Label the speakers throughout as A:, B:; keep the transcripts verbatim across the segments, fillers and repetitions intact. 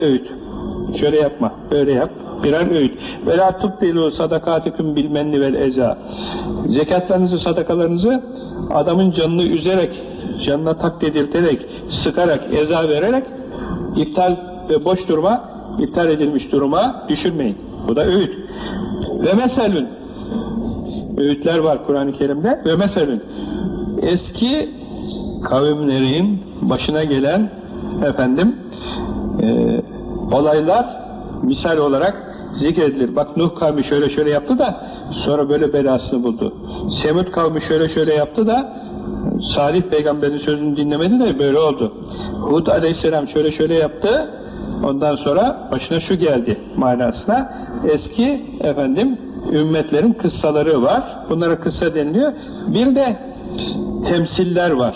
A: öğüt. Şöyle yapma, böyle yap. Birer öğüt. Ve la tubbilu sadakatikum bil menni vel eza. Zekatlarınızı, sadakalarınızı adamın canını üzerek, canına tak dedirterek, sıkarak, eza vererek iptal ve boş duruma, iptal edilmiş duruma düşürmeyin. Bu da öğüt. Ve meselün. Öğütler var Kur'an-ı Kerim'de. Ve meselün. Eski kavimlerin başına gelen efendim e, olaylar misal olarak zikredilir. Bak Nuh kavmi şöyle şöyle yaptı da sonra böyle belasını buldu. Semud kavmi şöyle şöyle yaptı da Salih peygamberin sözünü dinlemedi de böyle oldu. Hud aleyhisselam şöyle şöyle yaptı, ondan sonra başına şu geldi manasına. Eski efendim ümmetlerin kıssaları var. Bunlara kıssa deniliyor. Bir de temsiller var.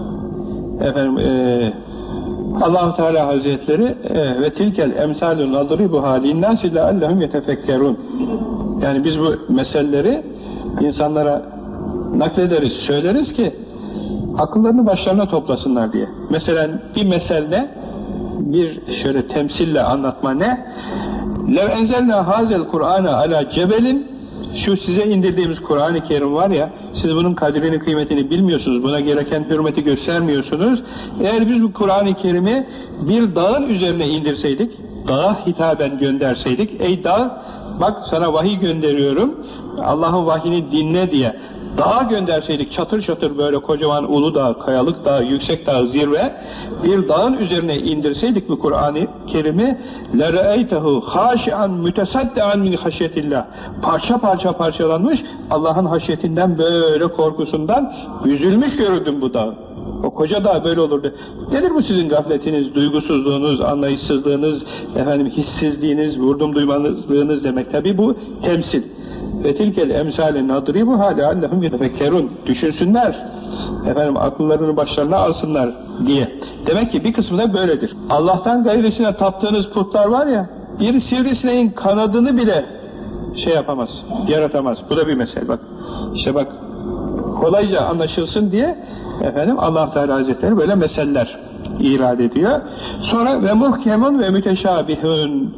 A: Efendim eee Allah-u Teala Hazretleri e, ve tilkel emsalun nadribu halin nasi leallehum yetefekkerun. Yani biz bu meseleleri insanlara naklederiz, söyleriz ki akıllarını başlarına toplasınlar diye. Mesela bir mesele, bir şöyle temsille anlatma ne? Lev enzelna hazel Kur'ana ala cebelin, şu size indirdiğimiz Kur'an-ı Kerim var ya, siz bunun kadrini, kıymetini bilmiyorsunuz, buna gereken hürmeti göstermiyorsunuz. Eğer biz bu Kur'an-ı Kerim'i bir dağın üzerine indirseydik, dağa hitaben gönderseydik, ey dağ, bak sana vahiy gönderiyorum, Allah'ın vahyini dinle diye dağa gönderseydik, çatır çatır böyle kocaman Uludağ, Kayalık Dağ, Yüksek Dağ, Zirve, bir dağın üzerine indirseydik bu Kur'an-ı Kerim'i, لَرَأَيْتَهُ خَاشِعًا مُتَسَدَّعًا مِنْ خَشْيَةِ parça parça parçalanmış, Allah'ın haşyetinden, böyle korkusundan üzülmüş görürdüm bu dağ. O koca dağ böyle olurdu. Nedir bu sizin gafletiniz, duygusuzluğunuz, anlayışsızlığınız, efendim hissizliğiniz, vurdum duymazlığınız demek. Tabi bu temsil. Ve tilkel emsali nadribu hala allahum yetefekkerun, düşünsünler, efendim akıllarını başlarına alsınlar diye. Demek ki bir kısmı da böyledir. Allah'tan gayrisine taptığınız putlar var ya, bir sivrisineğin kanadını bile şey yapamaz, yaratamaz. Bu da bir mesele bak. İşte bak, kolayca anlaşılsın diye efendim Allah Teala Hazretleri böyle meseleler irad ediyor. Sonra ve muhkemun ve müteşabihun,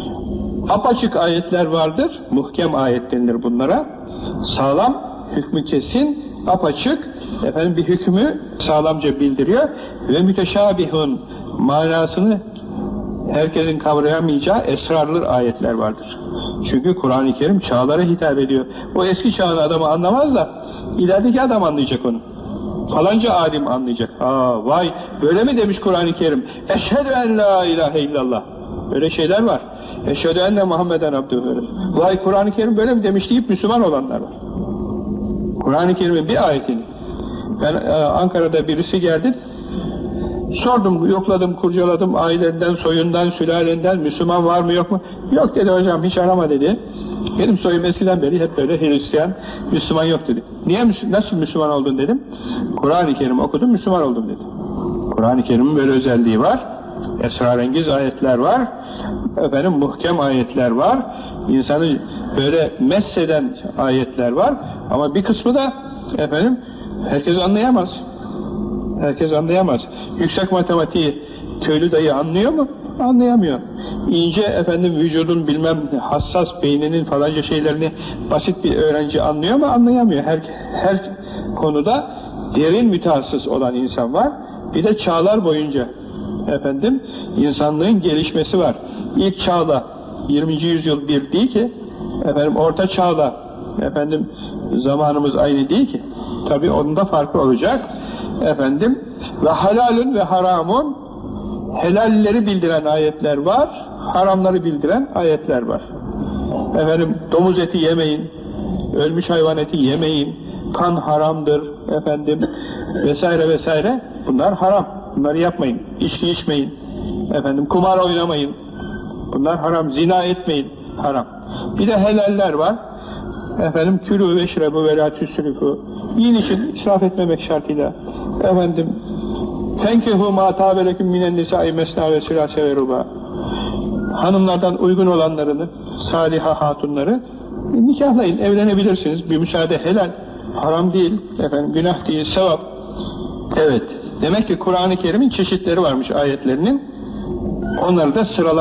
A: apaçık ayetler vardır, muhkem ayet denilir bunlara. Sağlam, hükmü kesin, apaçık, efendim bir hükmü sağlamca bildiriyor. Ve müteşabihun, manasını herkesin kavrayamayacağı esrarlı ayetler vardır. Çünkü Kur'an-ı Kerim çağlara hitap ediyor. O eski çağın adamı anlamaz da ilerideki adam anlayacak onu. Falanca alim anlayacak. Aa, vay böyle mi demiş Kur'an-ı Kerim? Eşhedü en la ilahe illallah. Öyle şeyler var. Eşhedü enne Muhammeden abdühü. Vay Kur'an-ı Kerim böyle mi demiş deyip Müslüman olanlar var. Kur'an-ı Kerim'in bir ayetini. Ben e, Ankara'da birisi geldi. Sordum, yokladım, kurcaladım, ailenden, soyundan, sülalenden Müslüman var mı yok mu? Yok dedi hocam, hiç arama dedi. Benim soyum eskiden beri hep böyle Hristiyan, Müslüman yok dedi. Niye, nasıl Müslüman oldun dedim. Kur'an-ı Kerim okudum, Müslüman oldum dedi. Kur'an-ı Kerim'in böyle özelliği var. Esrarengiz ayetler var. Efendim muhkem ayetler var. İnsanı böyle messeden ayetler var. Ama bir kısmı da efendim herkes anlayamaz. Herkes anlayamaz. Yüksek matematiği köylü dayı anlıyor mu? Anlayamıyor. İnce efendim vücudun bilmem hassas beyninin falanca şeylerini basit bir öğrenci anlıyor mu? Anlayamıyor. Her, her konuda derin mütehassıs olan insan var. Bir de çağlar boyunca efendim insanlığın gelişmesi var. İlk çağla yirminci yüzyıl bir değil ki, efendim orta çağla efendim zamanımız aynı değil ki. Tabii onun da farkı olacak. Efendim ve halalün ve haramun, helalleri bildiren ayetler var, haramları bildiren ayetler var. Efendim domuz eti yemeyin, ölmüş hayvan eti yemeyin, kan haramdır efendim vesaire vesaire, bunlar haram. Bunları yapmayın. İçki içmeyin. Efendim kumar oynamayın. Bunlar haram. Zina etmeyin. Haram. Bir de helaller var. Efendim külü ve şrebu ve la tüsrifu. Yiyin için israf etmemek şartıyla. Efendim tenkihu ma tabeleküm minen nisai mesna ve sülase ve ruba. Hanımlardan uygun olanlarını, saliha hatunları nikahlayın, evlenebilirsiniz. Bir müsaade helal. Haram değil. Efendim günah değil, sevap. Evet. Demek ki Kur'an-ı Kerim'in çeşitleri varmış ayetlerinin. Onları da sırala